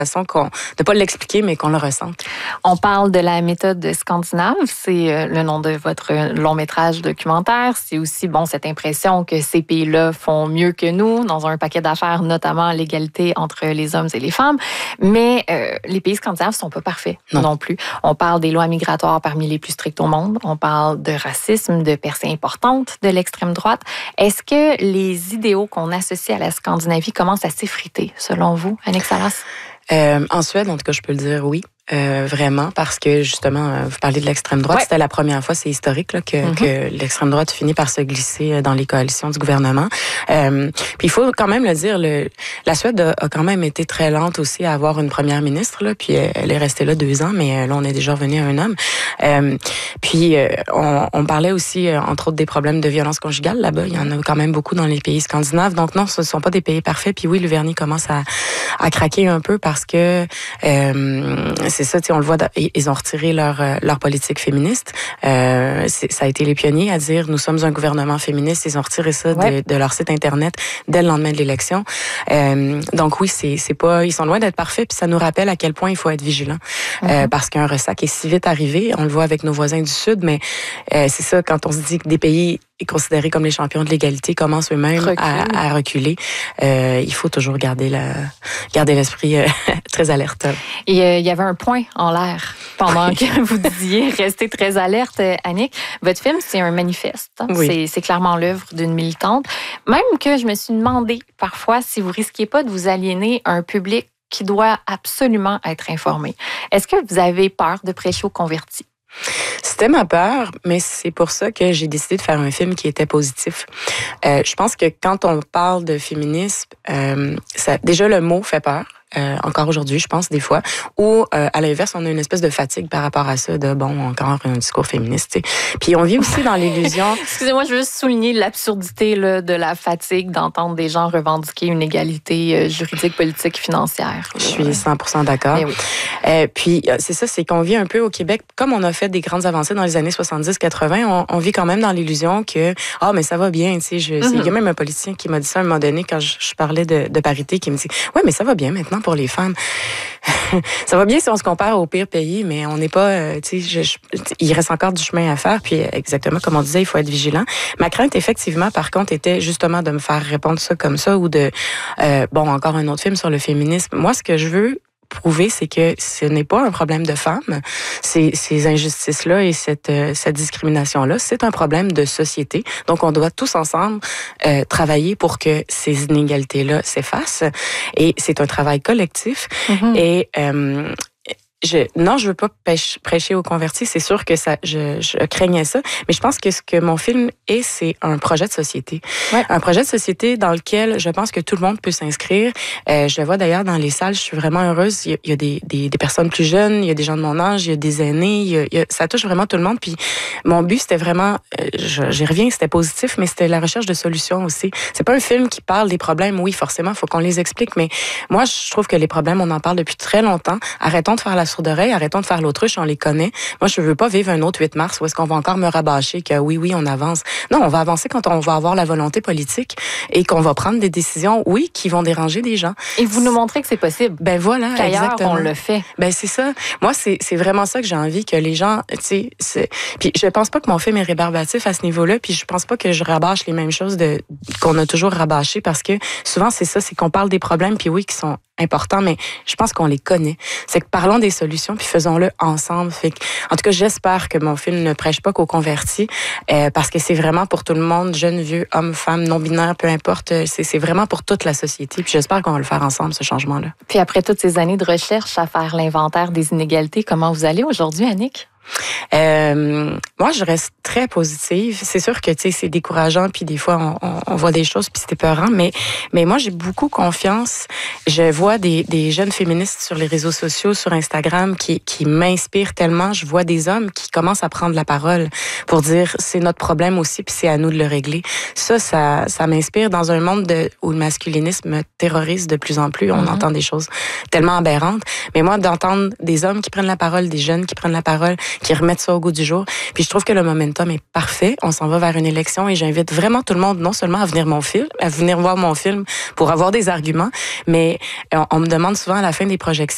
façon de pas l'expliquer, mais qu'on le ressente. On parle de la méthode scandinave, c'est le nom de votre long-métrage documentaire. C'est aussi, cette impression que ces pays-là font mieux que nous dans un paquet d'affaires, notamment l'égalité entre les hommes et les femmes. Mais les pays scandinaves sont pas parfaits non plus. On parle des lois migratoires parmi les plus strictes au monde. On parle de racisme, de percées importantes de l'extrême droite. Est-ce que les idéaux qu'on associe à la Scandinavie commencent à s'effriter, selon vous, Annick Salas? En Suède, en tout cas, je peux le dire oui. Vraiment, parce que justement, vous parlez de l'extrême droite, c'était la première fois, c'est historique là, que l'extrême droite finit par se glisser dans les coalitions du gouvernement. Puis il faut quand même le dire, la Suède a quand même été très lente aussi à avoir une première ministre, là, puis elle est restée là 2 ans, mais là on est déjà revenu à un homme. Puis on parlait aussi, entre autres, des problèmes de violence conjugale là-bas. Il y en a quand même beaucoup dans les pays scandinaves. Donc non, ce ne sont pas des pays parfaits. Puis oui, le vernis commence à craquer un peu parce que c'est ça, on le voit, ils ont retiré leur politique féministe. Ça a été les pionniers à dire, nous sommes un gouvernement féministe. Ils ont retiré ça de leur site Internet dès le lendemain de l'élection. Donc oui, c'est pas, ils sont loin d'être parfaits, puis ça nous rappelle à quel point il faut être vigilant. Parce qu'un ressac est si vite arrivé, on le voit avec nos voisins du Sud, mais c'est ça, quand on se dit que des pays considérés comme les champions de l'égalité commencent eux-mêmes à reculer, il faut toujours garder l'esprit très alerte. Et il y avait un point en l'air pendant que vous disiez rester très alerte, Annick. Votre film, c'est un manifeste. Oui. C'est clairement l'œuvre d'une militante. Même que je me suis demandé parfois si vous risquiez pas de vous aliéner un public qui doit absolument être informé. Est-ce que vous avez peur de prêcher aux convertis? C'était ma peur, mais c'est pour ça que j'ai décidé de faire un film qui était positif. Je pense que quand on parle de féminisme, déjà le mot fait peur. Encore aujourd'hui, je pense, des fois. Ou, à l'inverse, on a une espèce de fatigue par rapport à ça, encore un discours féministe, t'sais. Puis on vit aussi dans l'illusion... Excusez-moi, je veux juste souligner l'absurdité là, de la fatigue d'entendre des gens revendiquer une égalité juridique, politique, financière. Je suis 100% d'accord. Oui. Puis, c'est ça, c'est qu'on vit un peu au Québec, comme on a fait des grandes avancées dans les années 70-80, on vit quand même dans l'illusion que, mais ça va bien, tu sais. Il y a même un politicien qui m'a dit ça à un moment donné, quand je parlais de parité, qui me dit, ouais, mais ça va bien maintenant pour les femmes. Ça va bien si on se compare aux pires pays, mais on n'est pas, il reste encore du chemin à faire. Puis exactement comme on disait, il faut être vigilant. Ma crainte, effectivement, par contre, était justement de me faire répondre ça comme ça ou de, encore un autre film sur le féminisme. Moi, ce que je veux prouver, c'est que ce n'est pas un problème de femmes. Ces injustices-là et cette discrimination-là, c'est un problème de société. Donc, on doit tous ensemble travailler pour que ces inégalités-là s'effacent. Et c'est un travail collectif. Et je veux pas prêcher aux convertis. C'est sûr que je craignais ça. Mais je pense que ce que mon film est, c'est un projet de société. Ouais. Un projet de société dans lequel je pense que tout le monde peut s'inscrire. Je le vois d'ailleurs dans les salles. Je suis vraiment heureuse. Il y a des personnes plus jeunes, il y a des gens de mon âge, il y a des aînés. Ça touche vraiment tout le monde. Puis mon but, c'était vraiment, j'y reviens, c'était positif, mais c'était la recherche de solutions aussi. C'est pas un film qui parle des problèmes. Oui, forcément, il faut qu'on les explique. Mais moi, je trouve que les problèmes, on en parle depuis très longtemps. Arrêtons de faire la sourde oreille, arrêtons de faire l'autruche, on les connaît. Moi, je veux pas vivre un autre 8 mars où est-ce qu'on va encore me rabâcher que oui, on avance. Non, on va avancer quand on va avoir la volonté politique et qu'on va prendre des décisions, oui, qui vont déranger des gens. Et vous nous montrez que c'est possible. Ben voilà, qu'ailleurs, exactement. On le fait. Ben c'est ça. Moi, c'est vraiment ça que j'ai envie que les gens, tu sais, puis je pense pas que mon film est rébarbatif à ce niveau-là, puis je pense pas que je rabâche les mêmes choses qu'on a toujours rabâché parce que souvent c'est ça, c'est qu'on parle des problèmes puis oui qui sont importants, mais je pense qu'on les connaît. C'est que parlons des solutions puis faisons-le ensemble. Fait que, en tout cas, j'espère que mon film ne prêche pas qu'aux convertis parce que c'est vraiment pour tout le monde, jeunes, vieux, hommes, femmes, non-binaires, peu importe. C'est vraiment pour toute la société. Puis j'espère qu'on va le faire ensemble, ce changement-là. Puis après toutes ces années de recherche à faire l'inventaire des inégalités, comment vous allez aujourd'hui, Annick? Moi, je reste très positive. C'est sûr que, tu sais, c'est décourageant, puis des fois, on voit des choses, puis c'est épeurant, mais moi, j'ai beaucoup confiance. Je vois des jeunes féministes sur les réseaux sociaux, sur Instagram, qui m'inspirent tellement. Je vois des hommes qui commencent à prendre la parole pour dire, c'est notre problème aussi, puis c'est à nous de le régler. Ça m'inspire dans un monde où le masculinisme terrorise de plus en plus. On entend des choses tellement aberrantes. Mais moi, d'entendre des hommes qui prennent la parole, des jeunes qui prennent la parole, qui remettent ça au goût du jour. Puis je trouve que le momentum est parfait. On s'en va vers une élection et j'invite vraiment tout le monde, non seulement à venir voir mon film pour avoir des arguments, mais on me demande souvent à la fin des projections